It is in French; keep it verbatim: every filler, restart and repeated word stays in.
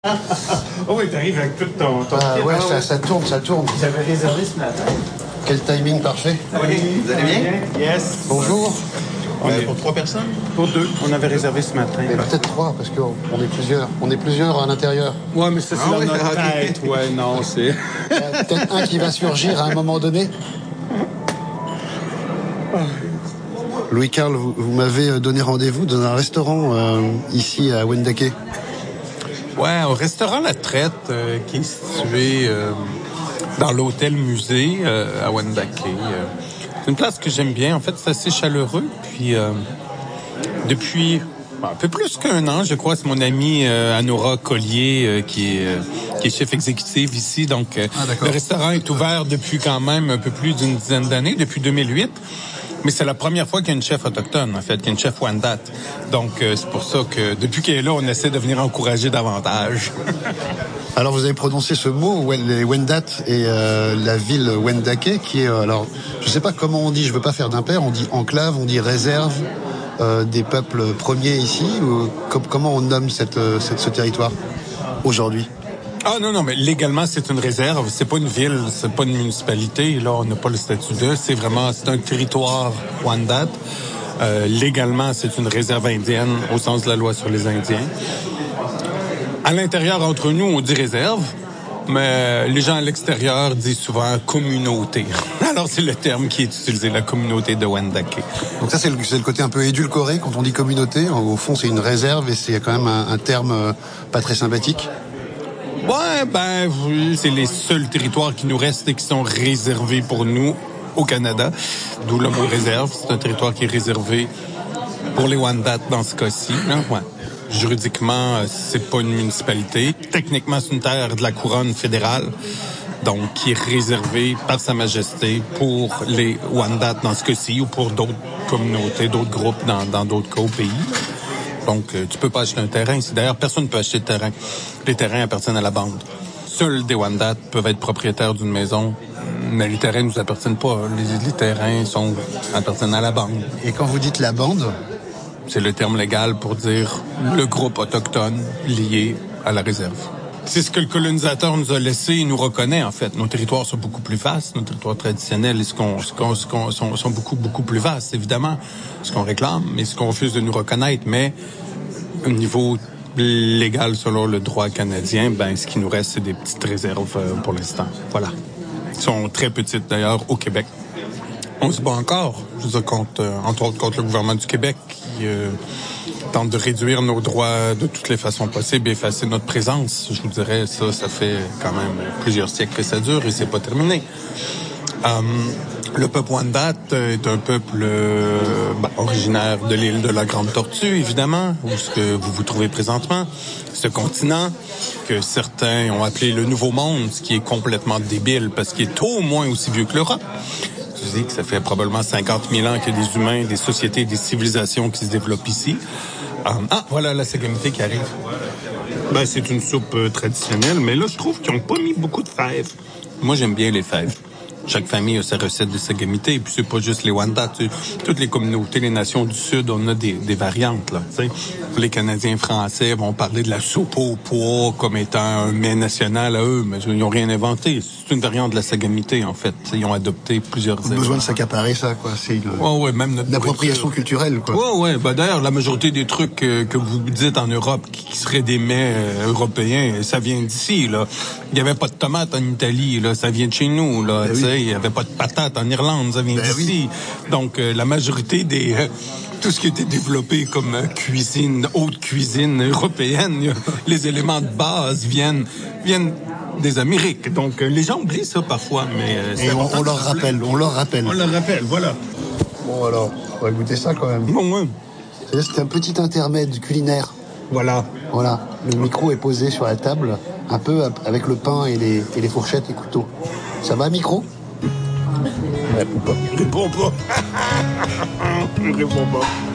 Oh oui, t'arrives avec tout ton... ton ah kit, ouais, hein, ça, ça tourne, ça tourne. J'avais réservé ce matin. Quel timing parfait. Oui, vous allez bien? Yes. Bonjour. On Euh, est pour trois personnes? pour deux. On avait réservé ce matin. Mais peut-être trois, parce qu'on on est plusieurs. On est plusieurs à l'intérieur. Ouais, mais ça, c'est Ah dans oui, notre ok. tête. Ouais, non, c'est... Il y a peut-être un qui va surgir à un moment donné. Louis-Carl, vous, vous m'avez donné rendez-vous dans un restaurant euh, ici à Wendake. Ouais, au restaurant La Traite, euh, qui est situé euh, dans l'hôtel-musée euh, à Wendake. Euh, c'est une place que j'aime bien. En fait, c'est assez chaleureux. Puis, euh, depuis un peu plus qu'un an, je crois, c'est mon amie euh, Anora Collier euh, qui, est, euh, qui est chef exécutive ici. Donc, euh, Ah, d'accord. le restaurant est ouvert depuis quand même un peu plus d'une dizaine d'années, depuis deux mille huit. Mais c'est la première fois qu'il y a une chef autochtone, en fait, qu'il y a une chef Wendat. Donc, euh, c'est pour ça que depuis qu'elle est là, on essaie de venir encourager davantage. Alors vous avez prononcé ce mot, Wen- les Wendat et euh, la ville Wendake, qui est, euh, alors, je sais pas comment on dit, je veux pas faire d'impair, on dit enclave, on dit réserve euh, des peuples premiers ici, ou com- comment on nomme cette, euh, cette, ce territoire aujourd'hui? Ah non, non, mais légalement, c'est une réserve. C'est pas une ville, c'est pas une municipalité. Là, on n'a pas le statut de. C'est vraiment, c'est un territoire Wendat. Euh, légalement, c'est une réserve indienne au sens de la loi sur les Indiens. À l'intérieur, entre nous, on dit réserve, mais les gens à l'extérieur disent souvent communauté. Alors, c'est le terme qui est utilisé, la communauté de Wendake. Donc ça, c'est le, c'est le côté un peu édulcoré quand on dit communauté. Au fond, c'est une réserve et c'est quand même un, un terme euh, pas très sympathique. Ouais, ben, oui, c'est les seuls territoires qui nous restent et qui sont réservés pour nous au Canada. D'où le mot réserve. C'est un territoire qui est réservé pour les Wendat dans ce cas-ci. Hein? Ouais. Juridiquement, euh, c'est pas une municipalité. Techniquement, c'est une terre de la couronne fédérale. Donc, qui est réservée par Sa Majesté pour les Wendat dans ce cas-ci ou pour d'autres communautés, d'autres groupes dans, dans d'autres cas au pays. Donc, euh, tu peux pas acheter un terrain ici. D'ailleurs, personne ne peut acheter de terrain. Les terrains appartiennent à la bande. Seuls des Wendat peuvent être propriétaires d'une maison, mais les terrains ne nous appartiennent pas. Les, les terrains sont, appartiennent à la bande. Et quand vous dites la bande, C'est le terme légal pour dire le groupe autochtone lié à la réserve. C'est ce que le colonisateur nous a laissé et nous reconnaît, en fait. Nos territoires sont beaucoup plus vastes, nos territoires traditionnels ce qu'on, ce qu'on, ce qu'on, sont, sont beaucoup, beaucoup plus vastes, évidemment. Ce qu'on réclame, mais ce qu'on refuse de nous reconnaître. Mais au niveau légal, selon le droit canadien, ben, ce qui nous reste, c'est des petites réserves euh, pour l'instant. Voilà. Elles sont très petites, d'ailleurs, au Québec. On se bat encore, je veux dire, contre, euh, entre autres contre le gouvernement du Québec qui euh, tente de réduire nos droits de toutes les façons possibles et effacer notre présence. Je vous dirais, ça, ça fait quand même plusieurs siècles que ça dure et c'est pas terminé. Euh, le peuple Wendat est un peuple euh, ben, originaire de l'île de la Grande Tortue, évidemment, où ce que vous vous trouvez présentement. Ce continent que certains ont appelé le Nouveau Monde, ce qui est complètement débile parce qu'il est au moins aussi vieux que l'Europe. Je dis que ça fait probablement cinquante mille ans qu'il y a des humains, des sociétés, des civilisations qui se développent ici. Euh, ah, voilà la sagamité qui arrive. Ben, c'est une soupe euh, traditionnelle, mais là, je trouve qu'ils n'ont pas mis beaucoup de fèves. Moi, j'aime bien les fèves. Chaque famille a sa recette de sagamité, et puis c'est pas juste les Wendat. Tu sais, toutes les communautés, les nations du Sud, on a des, des variantes, là. Tu sais, les Canadiens français vont parler de la soupe au pois comme étant un mets national à eux, mais ils n'ont rien inventé. C'est une variante de la sagamité, en fait. Tu sais, ils ont adopté plusieurs besoin éléments. de s'accaparer ça, quoi. C'est une, Ouais, ouais, même notre une appropriation nourriture. culturelle, quoi. Ouais, ouais. Ben, d'ailleurs, la majorité des trucs que, que vous dites en Europe qui, qui seraient des mets euh, européens, ça vient d'ici, là. Il y avait pas de tomates en Italie, là. Ça vient de chez nous, là. Ben tu sais, oui. il y avait pas de patates en Irlande, ça vient Ben d'ici. Donc, euh, la majorité des... euh, tout ce qui a été développé comme euh, cuisine, haute cuisine européenne, y a- les éléments de base viennent, viennent des Amériques. Donc, euh, les gens oublient ça parfois, mais euh, c'est Et on, important on de leur se rappeler. rappelle, on leur rappelle. On leur rappelle, voilà. Bon alors, on va goûter ça quand même. Bon, ouais. C'est- C'est un petit intermède culinaire. Voilà. Voilà, le micro est posé sur la table, un peu ap- avec le pain et les, et les fourchettes et couteaux. Ça va, micro? Réponds pas. Réponds pas. Réponds pas.